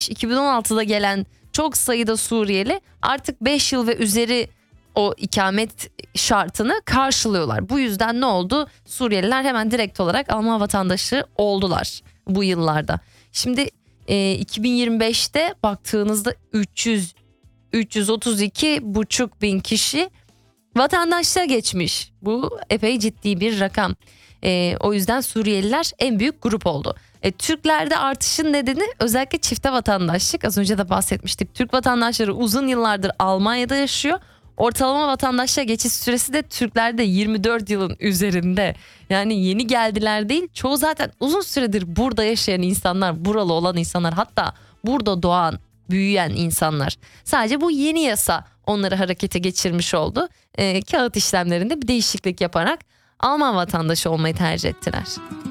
2016'da gelen çok sayıda Suriyeli artık 5 yıl ve üzeri o ikamet şartını karşılıyorlar. Bu yüzden ne oldu? Suriyeliler hemen direkt olarak Alman vatandaşı oldular bu yıllarda. Şimdi 2025'te baktığınızda 332,5 bin kişi vatandaşlığa geçmiş. Bu epey ciddi bir rakam. O yüzden Suriyeliler en büyük grup oldu. Türklerde artışın nedeni özellikle çifte vatandaşlık. Az önce de bahsetmiştik. Türk vatandaşları uzun yıllardır Almanya'da yaşıyor. Ortalama vatandaşlığa geçiş süresi de Türklerde 24 yılın üzerinde. Yani yeni geldiler değil. Çoğu zaten uzun süredir burada yaşayan insanlar, buralı olan insanlar, hatta burada doğan, büyüyen insanlar. Sadece bu yeni yasa onları harekete geçirmiş oldu. Kağıt işlemlerinde bir değişiklik yaparak Alman vatandaşı olmayı tercih ettiler.